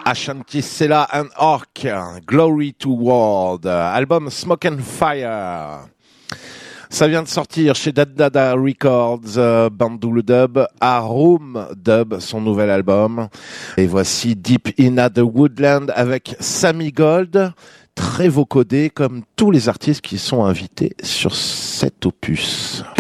Ashanti Sela and Orc, Glory to World, album Smoke and Fire. Ça vient de sortir chez Dada Records, Bandoule Dub, Arum Dub, son nouvel album. Et voici Deep in the Woodland avec Sammy Gold, très vocodé comme tous les artistes qui sont invités sur cet opus.